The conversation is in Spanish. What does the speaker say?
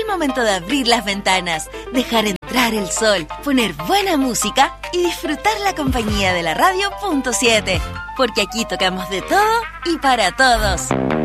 momento de abrir las ventanas, dejar entrar el sol, poner buena música y disfrutar la compañía de la radio .7. Porque aquí tocamos de todo y para todos.